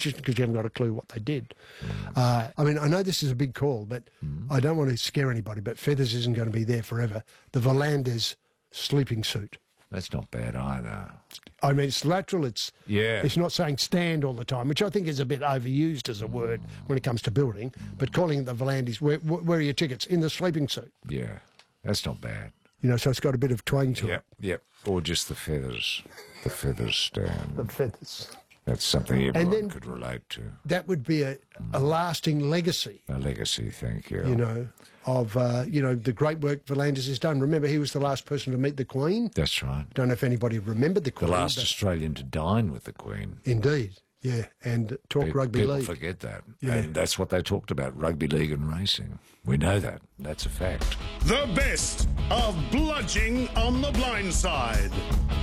just because you haven't got a clue what they did. I mean, I know this is a big call, but I don't want to scare anybody, but Feathers isn't going to be there forever. The Volanders sleeping suit. That's not bad either. I mean, it's lateral, it's not saying stand all the time, which I think is a bit overused as a word when it comes to building, but calling it the Volanders, where are your tickets? In the sleeping suit. Yeah, that's not bad. You know, so it's got a bit of twang to it. Yep. Or just the feathers. The feathers stand. The feathers. That's something everyone could relate to. That would be a lasting legacy. A legacy, thank you. You know, of, the great work Volanders has done. Remember, he was the last person to meet the Queen. That's right. Don't know if anybody remembered the Queen. The last Australian to dine with the Queen. Indeed, yeah, and talk rugby league. People forget that. Yeah. And that's what they talked about, rugby league and racing. We know that. That's a fact. The best of Bludging on the Blind Side.